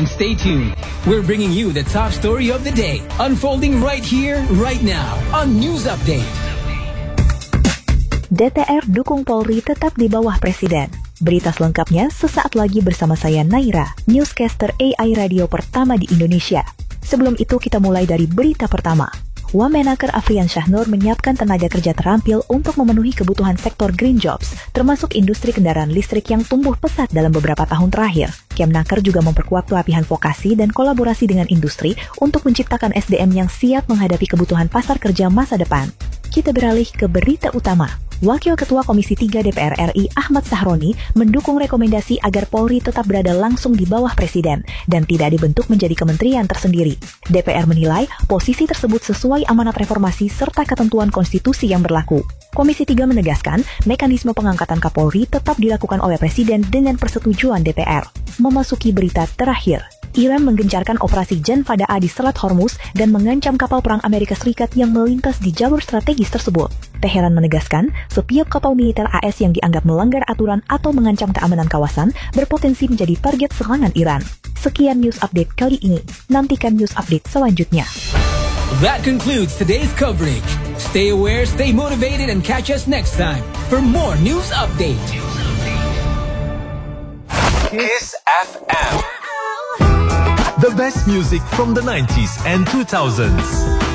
and stay tuned. We're bringing you the top story of the day, unfolding right here, right now, on News Update. DPR dukung Polri tetap di bawah Presiden. Berita selengkapnya sesaat lagi bersama saya Naira, newscaster AI radio pertama di Indonesia. Sebelum itu kita mulai dari berita pertama. Wamenaker Afrian Syahnur menyiapkan tenaga kerja terampil untuk memenuhi kebutuhan sektor green jobs, termasuk industri kendaraan listrik yang tumbuh pesat dalam beberapa tahun terakhir. Kemnaker juga memperkuat pelatihan vokasi dan kolaborasi dengan industri untuk menciptakan SDM yang siap menghadapi kebutuhan pasar kerja masa depan. Kita beralih ke berita utama. Wakil Ketua Komisi 3 DPR RI Ahmad Sahroni mendukung rekomendasi agar Polri tetap berada langsung di bawah Presiden dan tidak dibentuk menjadi kementerian tersendiri. DPR menilai posisi tersebut sesuai amanat reformasi serta ketentuan konstitusi yang berlaku. Komisi 3 menegaskan mekanisme pengangkatan Kapolri tetap dilakukan oleh Presiden dengan persetujuan DPR. Memasuki berita terakhir. Iran menggencarkan operasi Janfada A di Selat Hormuz dan mengancam kapal perang Amerika Serikat yang melintas di jalur strategis tersebut. Teheran menegaskan, setiap kapal militer AS yang dianggap melanggar aturan atau mengancam keamanan kawasan berpotensi menjadi target serangan Iran. Sekian news update kali ini. Nantikan news update selanjutnya. That concludes today's coverage. Stay aware, stay motivated, and catch us next time for more news update. Kiss FM. The best music from the 90s and 2000s.